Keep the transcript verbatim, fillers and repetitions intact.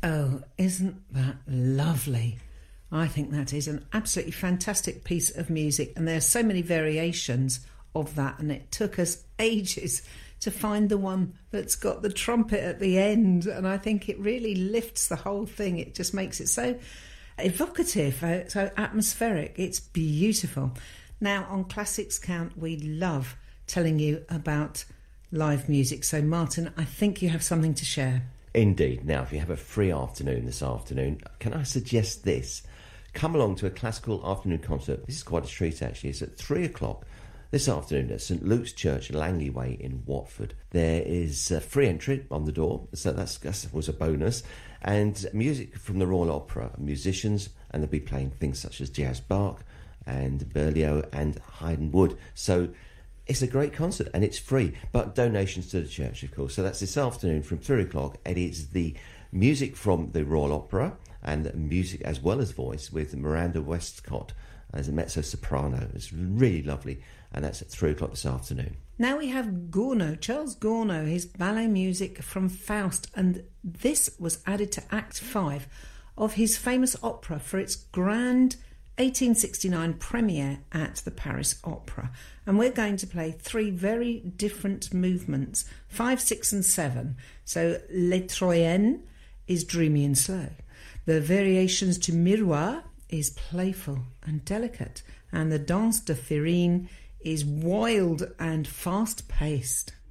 Oh, isn't that lovely? I think that is an absolutely fantastic piece of music, and there are so many variations of that, and it took us ages to find the one that's got the trumpet at the end, and I think it really lifts the whole thing. It just makes it so evocative, so atmospheric. It's beautiful. Now, on Classics Count, we love telling you about live music. So, Martin, I think you have something to share. Indeed. Now, if you have a free afternoon this afternoon, can I suggest this? Come along to a classical afternoon concert. This is quite a treat, actually. It's at three o'clock this afternoon at St Luke's Church, Langley Way in Watford. There is uh, free entry on the door, so that's, that was a bonus. And music from the Royal Opera, musicians, and they'll be playing things such as Jazz Bach and Berlioz and Haydn Wood. So it's a great concert, and it's free, but donations to the church, of course. So that's this afternoon from three o'clock, and it's the music from the Royal Opera and music as well as voice with Miranda Westcott as a mezzo-soprano. It's really lovely, and that's at three o'clock this afternoon. Now we have Gounod, Charles Gounod, his ballet music from Faust, and this was added to Act five of his famous opera for its grand eighteen sixty-nine premiere at the Paris Opera. And we're going to play three very different movements, five, six and seven. So Les Troyennes is dreamy and slow. The variations to Miroir is playful and delicate. And the Danse de Férine is wild and fast-paced.